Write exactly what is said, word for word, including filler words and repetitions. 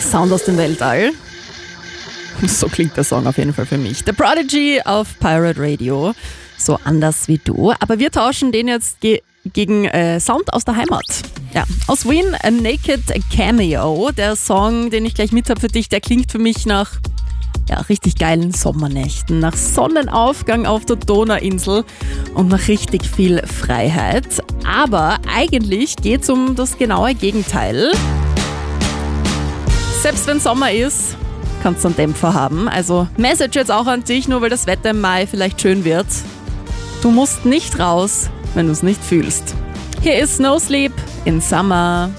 Sound aus dem Weltall. So klingt der Song auf jeden Fall für mich. The Prodigy auf Pirate Radio. So anders wie du. Aber wir tauschen den jetzt ge- gegen äh, Sound aus der Heimat. Ja, aus Wien, A Naked Cameo. Der Song, den ich gleich mit habe für dich, der klingt für mich nach ja, richtig geilen Sommernächten, nach Sonnenaufgang auf der Donauinsel und nach richtig viel Freiheit. Aber eigentlich geht es um das genaue Gegenteil. Selbst wenn Sommer ist, kannst du einen Dämpfer haben. Also Message jetzt auch an dich, nur weil das Wetter im Mai vielleicht schön wird. Du musst nicht raus, wenn du es nicht fühlst. Hier ist No Sleep in Summer.